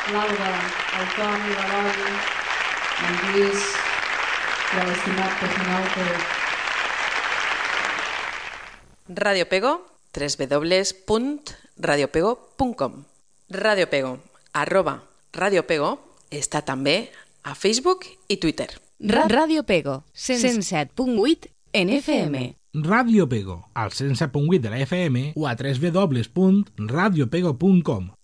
l'Alba, el Toni, l'Eloi, en Lluís i l'estimat Pejonauta. Radio Pego, www.radiopego.com. Radio Pego, @Radio Pego, està també a Facebook i Twitter. Radio Pego, 107.8 en FM. Radio Pego, al 107.8 de la FM o a www.radiopego.com.